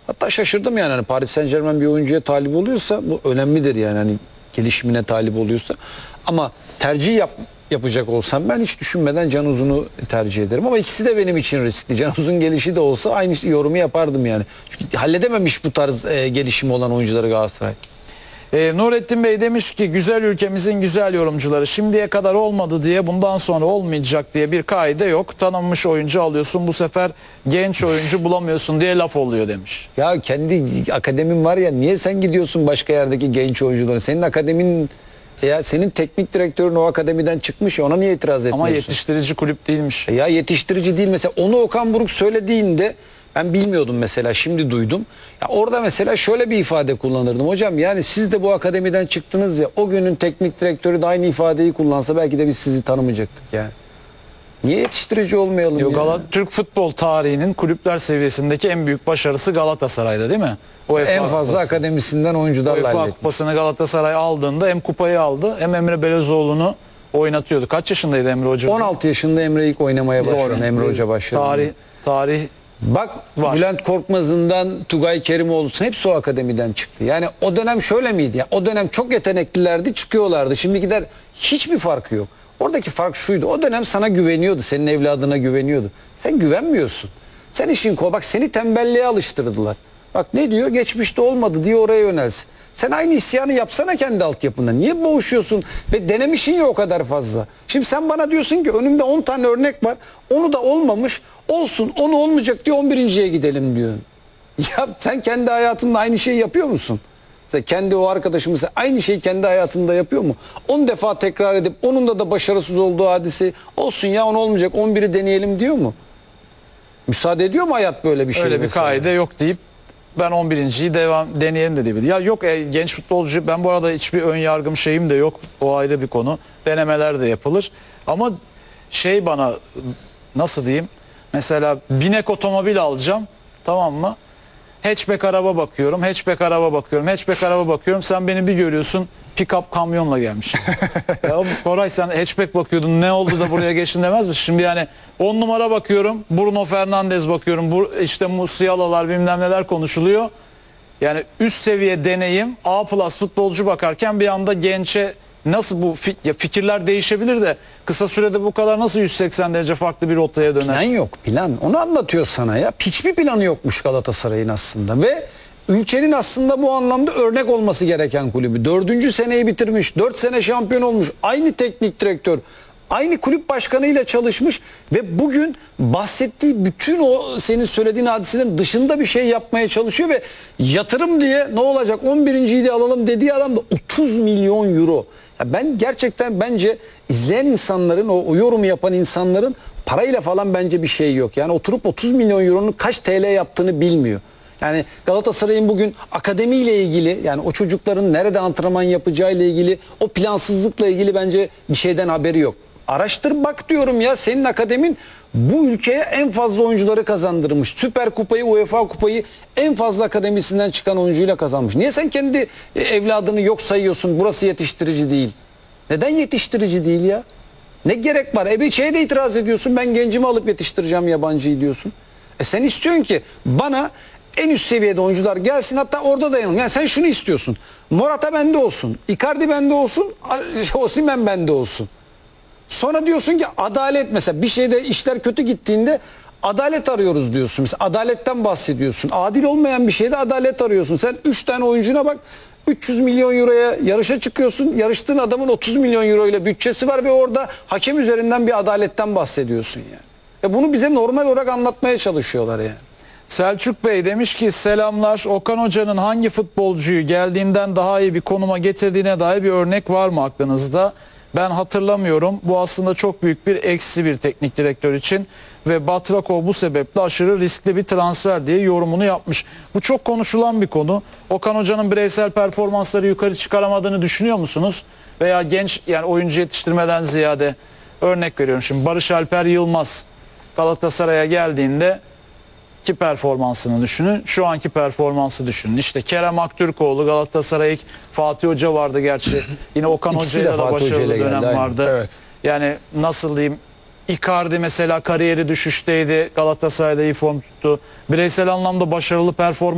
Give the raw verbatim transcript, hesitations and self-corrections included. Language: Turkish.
Hatta şaşırdım yani hani Paris Saint-Germain bir oyuncuya talip oluyorsa bu önemlidir yani hani gelişimine talip oluyorsa. Ama tercih yap, yapacak olsam ben hiç düşünmeden Can Uzun'u tercih ederim. Ama ikisi de benim için riskli. Can Uzun gelişi de olsa aynı yorumu yapardım yani. Çünkü halledememiş bu tarz e, gelişimi olan oyuncuları Galatasaray. E, Nurettin Bey demiş ki güzel ülkemizin güzel yorumcuları şimdiye kadar olmadı diye bundan sonra olmayacak diye bir kaide yok. Tanınmış oyuncu alıyorsun bu sefer genç oyuncu bulamıyorsun diye laf oluyor demiş. Ya kendi akademin var ya niye sen gidiyorsun başka yerdeki genç oyunculara? Senin akademin ya senin teknik direktörün o akademiden çıkmış ya ona niye itiraz etmiyorsun? Ama yetiştirici kulüp değilmiş. Ya yetiştirici değil mesela onu Okan Buruk söylediğinde ben bilmiyordum mesela şimdi duydum. Ya orada mesela şöyle bir ifade kullanırdım. Hocam yani siz de bu akademiden çıktınız ya o günün teknik direktörü de aynı ifadeyi kullansa belki de biz sizi tanımayacaktık yani. Niye yetiştirici olmayalım Yo, ya? Gal- Türk futbol tarihinin kulüpler seviyesindeki en büyük başarısı Galatasaray'da değil mi? UEFA En fazla Kupası. akademisinden oyuncularla UEFA halletmiş. Kupası'nı Galatasaray aldığında hem kupayı aldı hem Emre Belözoğlu'nu oynatıyordu. Kaç yaşındaydı Emre Hoca? on altı yaşında Emre ilk oynamaya başladı. Emre Hoca başladı. Tarih, tarih Bak var. Bülent Korkmaz'ından Tugay Kerimoğlu'sun hepsi o akademiden çıktı. Yani o dönem şöyle miydi? Yani o dönem çok yeteneklilerdi çıkıyorlardı. Şimdikiler hiçbir farkı yok. Oradaki fark şuydu. O dönem sana güveniyordu. Senin evladına güveniyordu. Sen güvenmiyorsun. Sen işin kol. Bak seni tembelliğe alıştırdılar. Bak ne diyor? Geçmişte olmadı diye oraya yönelsin. Sen aynı isyanı yapsana kendi altyapında. Niye boğuşuyorsun? Ve denemişin ya o kadar fazla. Şimdi sen bana diyorsun ki önümde on tane örnek var. Onu da olmamış. Olsun onu olmayacak diye on birinciye gidelim diyorsun. Ya sen kendi hayatında aynı şeyi yapıyor musun? Sen kendi o arkadaşımız aynı şeyi kendi hayatında yapıyor mu? on defa tekrar edip onun da da başarısız olduğu hadise olsun ya on olmayacak on biri deneyelim diyor mu? Müsaade ediyor mu hayat böyle bir şey? öyle bir mesela? kaide yok deyip ben on birinciyi devam deneyelim de diyebilir. Ya yok e, genç futbolcu ben bu arada hiçbir ön yargım şeyim de yok. O ayrı bir konu. Denemeler de yapılır. Ama şey bana nasıl diyeyim? Mesela binek otomobil alacağım. Tamam mı? Hatchback araba bakıyorum. Hatchback araba bakıyorum. Hatchback araba bakıyorum. Sen beni bir görüyorsun. Pick-up kamyonla gelmiş. Ya Koray sen hatchback bakıyordun. Ne oldu da buraya geçtin demez misin? Şimdi yani on numara bakıyorum. Bruno Fernandes bakıyorum. Bu işte Musiala'lar bilmem neler konuşuluyor. Yani üst seviye deneyim A plus futbolcu bakarken bir anda gençe nasıl bu fik- ya fikirler değişebilir de kısa sürede bu kadar nasıl yüz seksen derece farklı bir rotaya döner? Plan yok plan. Onu anlatıyor sana ya. Hiçbir planı yokmuş Galatasaray'ın aslında. Ve ülkenin aslında bu anlamda örnek olması gereken kulübü. Dördüncü seneyi bitirmiş. Dört sene şampiyon olmuş. Aynı teknik direktör. Aynı kulüp başkanıyla çalışmış. Ve bugün bahsettiği bütün o senin söylediğin hadiselerin dışında bir şey yapmaya çalışıyor. Ve yatırım diye ne olacak on birinciyi de alalım dediği adam da otuz milyon euro. Ya ben gerçekten bence izleyen insanların o, o yorumu yapan insanların parayla falan bence bir şey yok. Yani oturup otuz milyon euronun kaç T L yaptığını bilmiyor. Yani Galatasaray'ın bugün akademiyle ilgili yani o çocukların nerede antrenman yapacağı ile ilgili o plansızlıkla ilgili bence bir şeyden haberi yok. Araştır bak diyorum ya senin akademin bu ülkeye en fazla oyuncuları kazandırmış. Süper Kupayı, UEFA Kupayı en fazla akademisinden çıkan oyuncuyla kazanmış. Niye sen kendi evladını yok sayıyorsun? Burası yetiştirici değil. Neden yetiştirici değil ya? Ne gerek var? E bir şeye de itiraz ediyorsun. Ben gencimi alıp yetiştireceğim yabancıyı diyorsun. E sen istiyorsun ki bana en üst seviyede oyuncular gelsin hatta orada dayanalım. Yani sen şunu istiyorsun. Morata bende olsun. Icardi bende olsun. Osimhen bende olsun. Sonra diyorsun ki adalet mesela bir şeyde işler kötü gittiğinde adalet arıyoruz diyorsun. Mesela adaletten bahsediyorsun. Adil olmayan bir şeyde adalet arıyorsun. Sen üç tane oyuncuna bak üç yüz milyon euroya yarışa çıkıyorsun. Yarıştığın adamın otuz milyon euro ile bütçesi var ve orada hakem üzerinden bir adaletten bahsediyorsun yani. E bunu bize normal olarak anlatmaya çalışıyorlar yani. Selçuk Bey demiş ki selamlar. Okan Hoca'nın hangi futbolcuyu geldiğinden daha iyi bir konuma getirdiğine dair bir örnek var mı aklınızda? Ben hatırlamıyorum. Bu aslında çok büyük bir eksi bir teknik direktör için ve Batrakov bu sebeple aşırı riskli bir transfer diye yorumunu yapmış. Bu çok konuşulan bir konu. Okan Hoca'nın bireysel performansları yukarı çıkaramadığını düşünüyor musunuz? Veya genç yani oyuncu yetiştirmeden ziyade örnek veriyorum şimdi Barış Alper Yılmaz Galatasaray'a geldiğinde ki performansını düşünün. Şu anki performansı düşünün. İşte Kerem Aktürkoğlu Galatasaray ilk Fatih Hoca vardı gerçi. Yine Okan Hoca'yla da başarılı dönem geldi, vardı. evet. Yani nasıl diyeyim Icardi mesela kariyeri düşüşteydi. Galatasaray'da iyi form tuttu. Bireysel anlamda başarılı performans